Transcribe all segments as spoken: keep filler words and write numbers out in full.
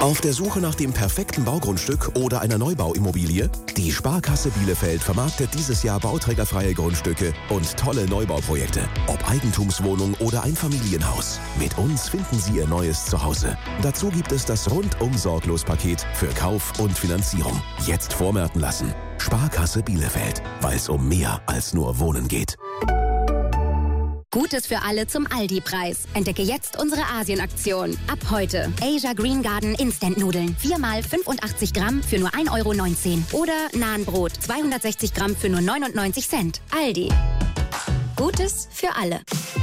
Auf der Suche nach dem perfekten Baugrundstück oder einer Neubauimmobilie? Die Sparkasse Bielefeld vermarktet dieses Jahr bauträgerfreie Grundstücke und tolle Neubauprojekte. Ob Eigentumswohnung oder Einfamilienhaus. Mit uns finden Sie Ihr neues Zuhause. Dazu gibt es das Rundum-Sorglos-Paket für Kauf und Finanzierung. Jetzt vormerken lassen. Sparkasse Bielefeld, weil es um mehr als nur Wohnen geht. Gutes für alle zum Aldi-Preis. Entdecke jetzt unsere Asien-Aktion. Ab heute Asia Green Garden Instant-Nudeln. vier mal fünfundachtzig Gramm für nur ein Euro neunzehn. Oder Nahenbrot. zweihundertsechzig Gramm für nur neunundneunzig Cent. Aldi. Gutes für alle.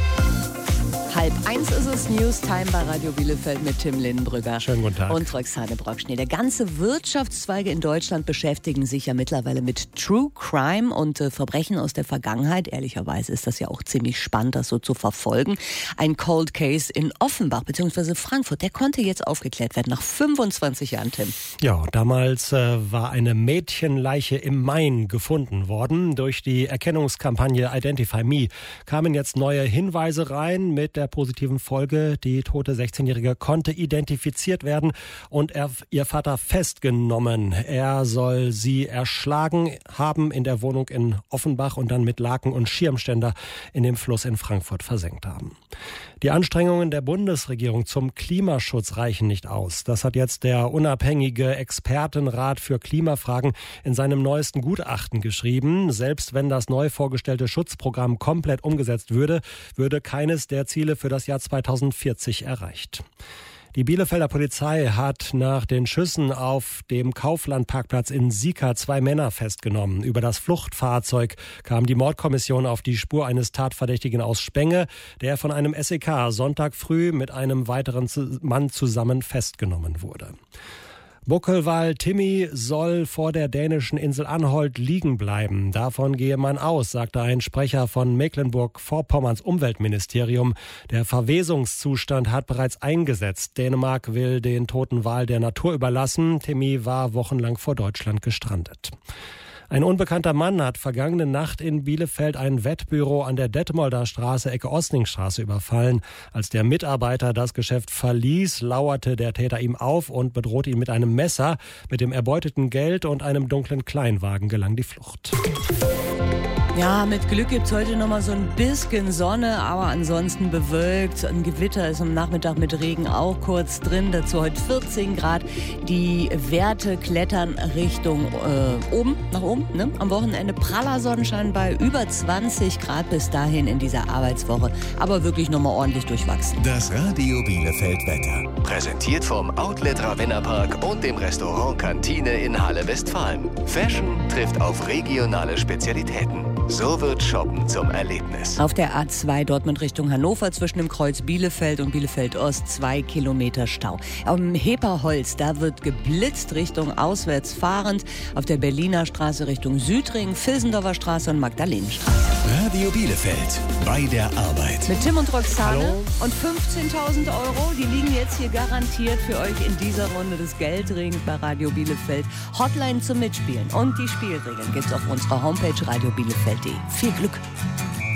Halb eins ist es, News-Time bei Radio Bielefeld mit Tim Lindenbrügger. Schönen guten Tag. Und Roxane Brockschnee. Der ganze Wirtschaftszweige in Deutschland beschäftigen sich ja mittlerweile mit True Crime und äh, Verbrechen aus der Vergangenheit. Ehrlicherweise ist das ja auch ziemlich spannend, das so zu verfolgen. Ein Cold Case in Offenbach bzw. Frankfurt, der konnte jetzt aufgeklärt werden nach fünfundzwanzig Jahren, Tim. Ja, damals äh, war eine Mädchenleiche im Main gefunden worden. Durch die Erkennungskampagne Identify Me kamen jetzt neue Hinweise rein mit der positiven Folge. Die tote sechzehnjährige konnte identifiziert werden und er, ihr Vater festgenommen. Er soll sie erschlagen haben in der Wohnung in Offenbach und dann mit Laken und Schirmständer in dem Fluss in Frankfurt versenkt haben. Die Anstrengungen der Bundesregierung zum Klimaschutz reichen nicht aus. Das hat jetzt der unabhängige Expertenrat für Klimafragen in seinem neuesten Gutachten geschrieben. Selbst wenn das neu vorgestellte Schutzprogramm komplett umgesetzt würde, würde keines der Ziele für das Jahr zweitausendvierzig erreicht. Die Bielefelder Polizei hat nach den Schüssen auf dem Kauflandparkplatz in Sieka zwei Männer festgenommen. Über das Fluchtfahrzeug kam die Mordkommission auf die Spur eines Tatverdächtigen aus Spenge, der von einem S E K Sonntag früh mit einem weiteren Mann zusammen festgenommen wurde. Buckelwal Timmy soll vor der dänischen Insel Anholt liegen bleiben. Davon gehe man aus, sagte ein Sprecher von Mecklenburg-Vorpommerns Umweltministerium. Der Verwesungszustand hat bereits eingesetzt. Dänemark will den toten Wal der Natur überlassen. Timmy war wochenlang vor Deutschland gestrandet. Ein unbekannter Mann hat vergangene Nacht in Bielefeld ein Wettbüro an der Detmolder Straße, Ecke Osningstraße, überfallen. Als der Mitarbeiter das Geschäft verließ, lauerte der Täter ihm auf und bedrohte ihn mit einem Messer. Mit dem erbeuteten Geld und einem dunklen Kleinwagen gelang die Flucht. Ja, mit Glück gibt's heute noch mal so ein bisschen Sonne, aber ansonsten bewölkt. Ein Gewitter ist am Nachmittag mit Regen auch kurz drin. Dazu heute vierzehn Grad. Die Werte klettern Richtung äh, oben, nach oben. Ne? Am Wochenende praller Sonnenschein bei über zwanzig Grad bis dahin in dieser Arbeitswoche. Aber wirklich noch mal ordentlich durchwachsen. Das Radio Bielefeld Wetter. Präsentiert vom Outlet Ravenna-Park und dem Restaurant Kantine in Halle Westfalen. Fashion trifft auf regionale Spezialitäten. So wird Shoppen zum Erlebnis. Auf der A zwei Dortmund Richtung Hannover zwischen dem Kreuz Bielefeld und Bielefeld Ost zwei Kilometer Stau. Am Heperholz, da wird geblitzt Richtung auswärts fahrend. Auf der Berliner Straße Richtung Südring, Vilsendorfer Straße und Magdalenenstraße. Radio Bielefeld, bei der Arbeit. Mit Tim und Roxane. Hallo. Und fünfzehntausend Euro, die liegen jetzt hier garantiert für euch in dieser Runde des Geldrings bei Radio Bielefeld. Hotline zum Mitspielen und die Spielregeln gibt's auf unserer Homepage radio bielefeld punkt de. Viel Glück!